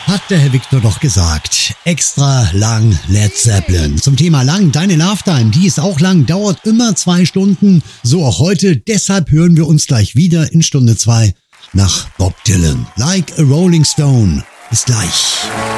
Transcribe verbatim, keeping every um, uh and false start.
Hat der Herr Victor doch gesagt. Extra lang Led Zeppelin. Zum Thema lang, deine Love Time, die ist auch lang, dauert immer zwei Stunden. So auch heute. Deshalb hören wir uns gleich wieder in Stunde zwei nach Bob Dylan. Like a Rolling Stone. Bis gleich.